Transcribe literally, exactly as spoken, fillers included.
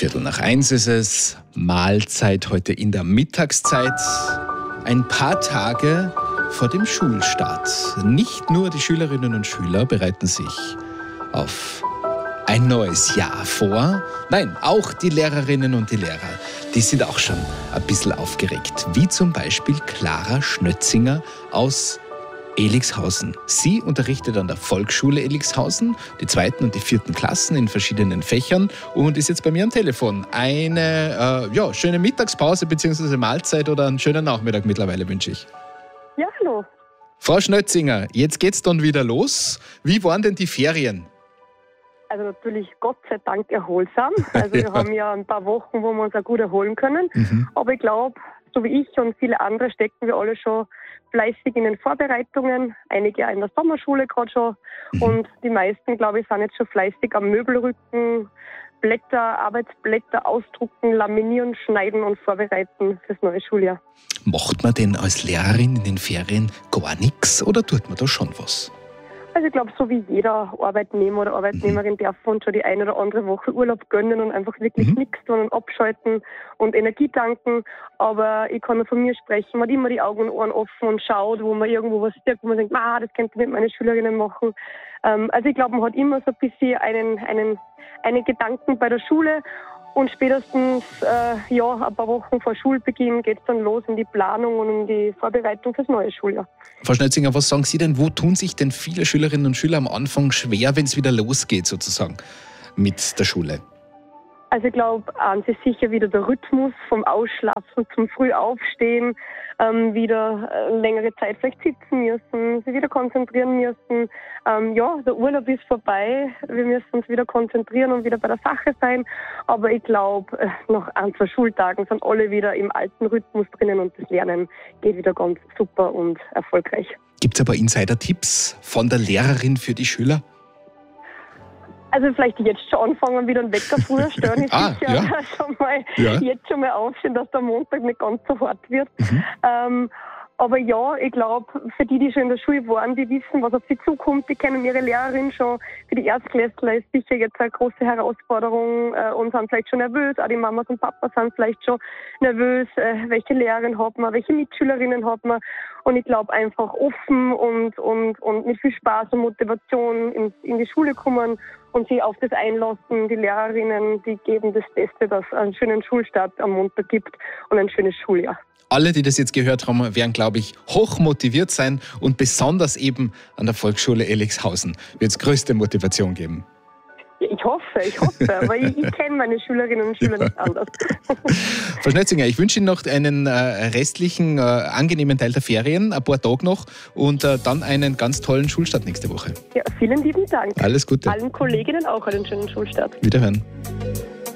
Viertel nach eins ist es, Mahlzeit heute in der Mittagszeit. Ein paar Tage vor dem Schulstart. Nicht nur die Schülerinnen und Schüler bereiten sich auf ein neues Jahr vor. Nein, auch die Lehrerinnen und die Lehrer, die sind auch schon ein bisschen aufgeregt. Wie zum Beispiel Clara Schnötzinger aus Elixhausen. Sie unterrichtet an der Volksschule Elixhausen, die zweiten und die vierten Klassen in verschiedenen Fächern und ist jetzt bei mir am Telefon. Eine äh, ja, schöne Mittagspause bzw. Mahlzeit oder einen schönen Nachmittag mittlerweile wünsche ich. Ja, hallo. Frau Schnötzinger, jetzt geht's dann wieder los. Wie waren denn die Ferien? Also natürlich Gott sei Dank erholsam. Also ja. Wir haben ja ein paar Wochen, wo wir uns auch gut erholen können. Mhm. Aber ich glaube, so wie ich und viele andere stecken wir alle schon fleißig in den Vorbereitungen. Einige in der Sommerschule gerade schon. Mhm. Und die meisten, glaube ich, sind jetzt schon fleißig am Möbelrücken, Blätter, Arbeitsblätter ausdrucken, laminieren, schneiden und vorbereiten fürs neue Schuljahr. Macht man denn als Lehrerin in den Ferien gar nichts oder tut man da schon was? Also ich glaube, so wie jeder Arbeitnehmer oder Arbeitnehmerin mhm. darf man schon die eine oder andere Woche Urlaub gönnen und einfach wirklich mhm. nichts tun und abschalten und Energie tanken. Aber ich kann nur von mir sprechen, man hat immer die Augen und Ohren offen und schaut, wo man irgendwo was sieht, wo man denkt, ah, das könnte ich mit meinen Schülerinnen machen. Ähm, also ich glaube, man hat immer so ein bisschen einen, einen, einen Gedanken bei der Schule. Und spätestens äh, ja, ein paar Wochen vor Schulbeginn geht es dann los in die Planung und in die Vorbereitung fürs neue Schuljahr. Frau Schnötzinger, was sagen Sie denn, wo tun sich denn viele Schülerinnen und Schüler am Anfang schwer, wenn es wieder losgeht sozusagen mit der Schule? Also ich glaube, eins ist sicher wieder der Rhythmus vom Ausschlafen zum Frühaufstehen, ähm, wieder äh, längere Zeit vielleicht sitzen müssen, sich wieder konzentrieren müssen. Ähm, ja, der Urlaub ist vorbei, wir müssen uns wieder konzentrieren und wieder bei der Sache sein. Aber ich glaube, äh, nach ein, zwei Schultagen sind alle wieder im alten Rhythmus drinnen und das Lernen geht wieder ganz super und erfolgreich. Gibt es aber Insider-Tipps von der Lehrerin für die Schüler? Also vielleicht jetzt schon anfangen, wieder einen Wecker früher stellen. Ich ah, sicher ja. schon mal, ja. jetzt schon mal aufstehen, dass der Montag nicht ganz so hart wird. Mhm. Ähm, aber ja, ich glaube, für die, die schon in der Schule waren, die wissen, was auf sie zukommt, die kennen ihre Lehrerin schon. Für die Erstklässler ist sicher jetzt eine große Herausforderung äh, und sind vielleicht schon nervös. Auch die Mamas und Papas sind vielleicht schon nervös. Äh, welche Lehrerin hat man, welche Mitschülerinnen hat man? Und ich glaube, einfach offen und, und, und mit viel Spaß und Motivation in, in die Schule kommen und sie auf das einlassen. Die Lehrerinnen, die geben das Beste, dass es einen schönen Schulstart am Montag gibt und ein schönes Schuljahr. Alle, die das jetzt gehört haben, werden, glaube ich, hoch motiviert sein und besonders eben an der Volksschule Elixhausen wird es größte Motivation geben. Ich hoffe, ich hoffe, aber ich, ich kenne meine Schülerinnen und Schüler ja. nicht anders. Frau Schnötzinger, ich wünsche Ihnen noch einen äh, restlichen, äh, angenehmen Teil der Ferien, ein paar Tage noch und äh, dann einen ganz tollen Schulstart nächste Woche. Ja, vielen lieben Dank. Alles Gute. Allen Kolleginnen auch einen schönen Schulstart. Wiederhören.